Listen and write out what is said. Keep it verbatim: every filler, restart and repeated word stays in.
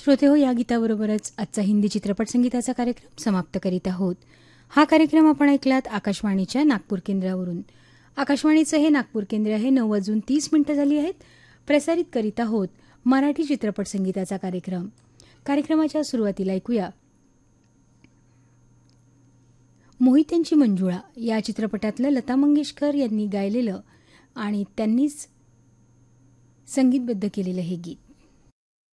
श्रोते हो, या गीताबरोबरच आजचा हिंदी चित्रपट संगीताचा कार्यक्रम समाप्त करीत आहोत. हा कार्यक्रम आपण ऐकलात आकाशवाणीच्या नागपूर केंद्रावरून. आकाशवाणीचं हे नागपूर केंद्र आहे. नऊ वाजून तीस मिनिटं झाली आहेत. प्रसारित करीत आहोत मराठी चित्रपट संगीताचा कार्यक्रम. कार्यक्रमाच्या सुरुवातीला ऐकूया मोहित्यांची मंजुळा या चित्रपटातलं लता मंगेशकर यांनी गायलेलं आणि त्यांनीच संगीतबद्ध केलेलं हे गीत.